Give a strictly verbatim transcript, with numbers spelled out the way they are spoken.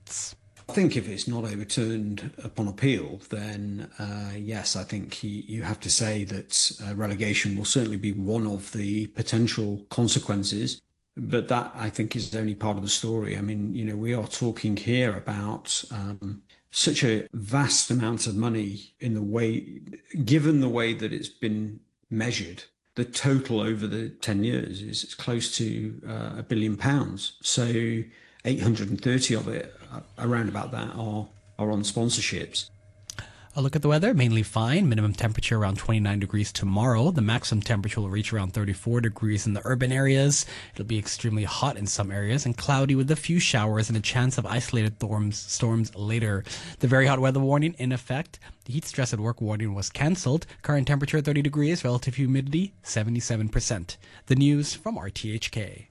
thoughts? I think if it's not overturned upon appeal, then uh, yes, I think you, you have to say that uh, relegation will certainly be one of the potential consequences. But that, I think, is only part of the story. I mean, you know, we are talking here about um, such a vast amount of money in the way, given the way that it's been measured. The total over the ten years is close to uh, a billion pounds. So eight hundred thirty of it, uh, around about that, are are on sponsorships. A look at the weather, mainly fine. Minimum temperature around twenty-nine degrees tomorrow. The maximum temperature will reach around thirty-four degrees in the urban areas. It'll be extremely hot in some areas and cloudy with a few showers and a chance of isolated storms, storms later. The very hot weather warning in effect. The heat stress at work warning was cancelled. Current temperature thirty degrees, relative humidity seventy-seven percent. The news from R T H K.